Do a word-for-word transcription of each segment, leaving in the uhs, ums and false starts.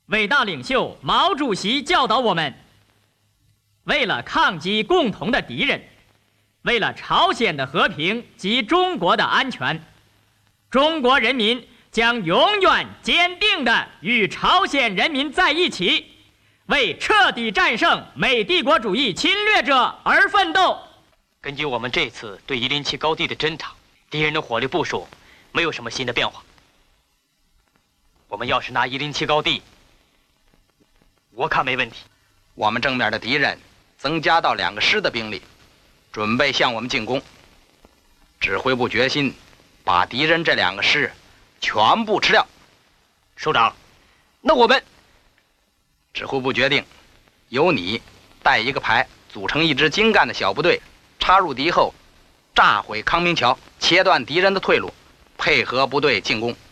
伟大领袖毛主席教导我们，为了抗击共同的敌人，为了朝鲜的和平及中国的安全，中国人民将永远坚定地与朝鲜人民在一起，为彻底战胜美帝国主义侵略者而奋斗。 根据我们这次对一零七高地的侦察，敌人的火力部署没有什么新的变化。我们要是拿一零七高地，我看没问题。 我们正面的敌人增加到两个师的兵力，准备向我们进攻。指挥部决心把敌人这两个师全部吃掉。 首长，那我们…… 指挥部决定，由你带一个排，组成一支精干的小部队，插入敌后，炸毁康明桥，切断敌人的退路，配合部队进攻。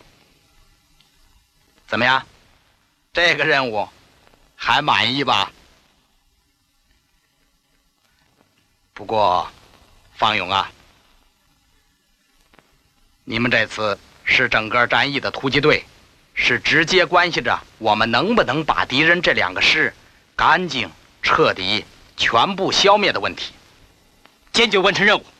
怎么样？这个任务还满意吧？不过，方勇啊，你们这次是整个战役的突击队，是直接关系着我们能不能把敌人这两个师干净、彻底、全部消灭的问题。 坚决完成任务。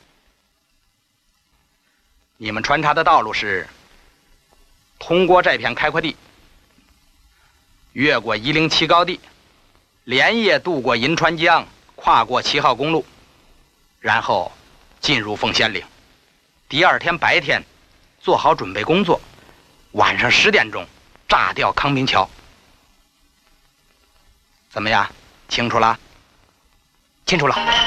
你们穿插的道路是通过这片开阔地，越过一零七高地，连夜渡过银川江，跨过七号公路，然后进入凤仙岭。第二天白天做好准备工作，晚上十点钟炸掉康明桥。怎么样？清楚了？ 清楚了。